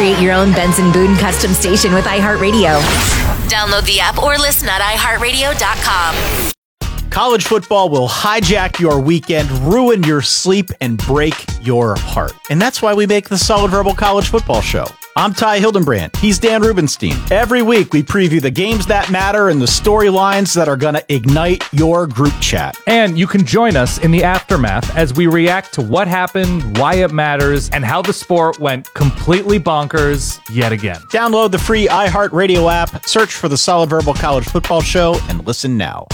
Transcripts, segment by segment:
Create your own Benson Boone custom station with iHeartRadio. Download the app or listen at iHeartRadio.com. College football will hijack your weekend, ruin your sleep, and break your heart. And that's why we make the Solid Verbal College Football Show. I'm Ty Hildenbrand. He's Dan Rubenstein. Every week, we preview the games that matter and the storylines that are going to ignite your group chat. And you can join us in the aftermath as we react to what happened, why it matters, and how the sport went completely bonkers yet again. Download the free iHeartRadio app, search for the Solid Verbal College Football Show, and listen now.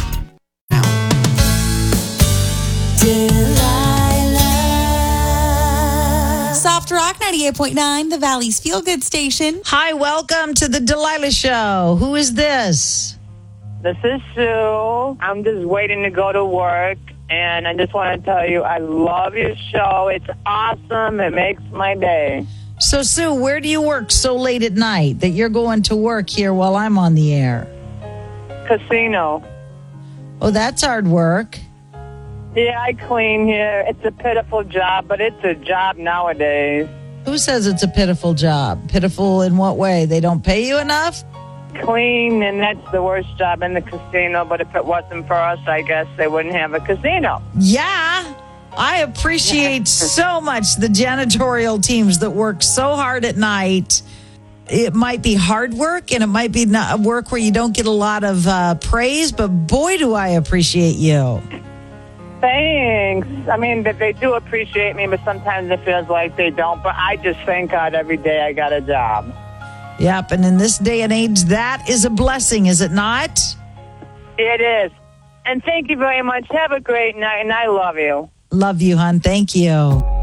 Soft Rock 98.9, the Valley's feel-good station. Hi, welcome to the Delilah Show. Who is this? This is Sue. I'm just waiting to go to work, and I just want to tell you I love your show. It's awesome. It makes my day. So, Sue, where do you work so late at night that you're going to work here while I'm on the air? Casino. Oh, that's hard work. Yeah, I clean here. It's a pitiful job, but it's a job nowadays. Who says it's a pitiful job? Pitiful in what way? They don't pay you enough? Clean, and that's the worst job in the casino, but if it wasn't for us, I guess they wouldn't have a casino. Yeah. I appreciate so much the janitorial teams that work so hard at night. It might be hard work, and it might be not work where you don't get a lot of praise, but boy, do I appreciate you. Thanks. I mean, they do appreciate me, but sometimes it feels like they don't. But I just thank God every day I got a job. Yep, and in this day and age, that is a blessing, is it not? It is. And thank you very much. Have a great night, and I love you. Love you, hon. Thank you.